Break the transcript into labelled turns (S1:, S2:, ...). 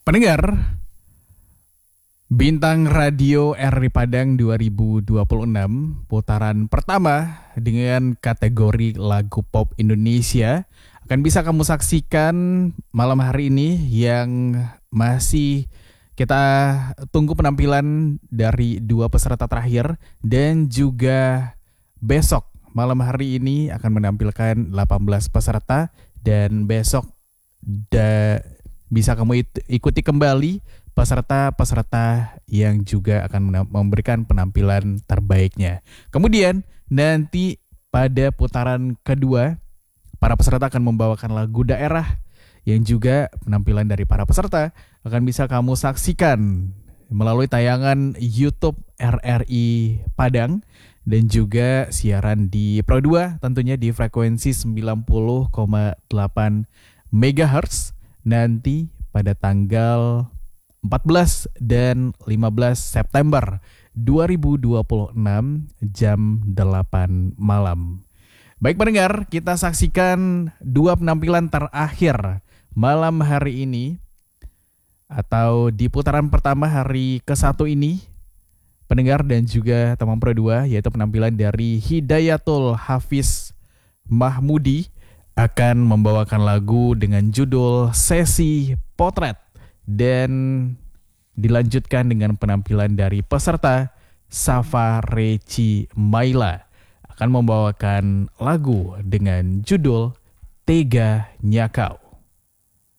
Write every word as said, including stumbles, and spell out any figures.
S1: Pendengar, Bintang Radio R R I Padang dua ribu dua puluh enam putaran pertama dengan kategori lagu pop Indonesia akan bisa kamu saksikan malam hari ini yang masih kita tunggu penampilan dari dua peserta terakhir, dan juga besok malam hari ini akan menampilkan delapan belas peserta, dan besok da, bisa kamu ikuti kembali peserta-peserta yang juga akan memberikan penampilan terbaiknya. Kemudian nanti pada putaran kedua, para peserta akan membawakan lagu daerah yang juga penampilan dari para peserta akan bisa kamu saksikan melalui tayangan YouTube R R I Padang dan juga siaran di Pro dua tentunya di frekuensi sembilan puluh koma delapan megahertz nanti pada tanggal empat belas dan lima belas September dua ribu dua puluh enam jam delapan malam. Baik pendengar, kita saksikan dua penampilan terakhir malam hari ini atau di putaran pertama hari ke satu ini, pendengar dan juga teman Pro dua, yaitu penampilan dari Hidayatul Hafiz Mahmudi akan membawakan lagu dengan judul Sesi Potret, dan dilanjutkan dengan penampilan dari peserta Safa Reci Maila akan membawakan lagu dengan judul Tega Nyakau.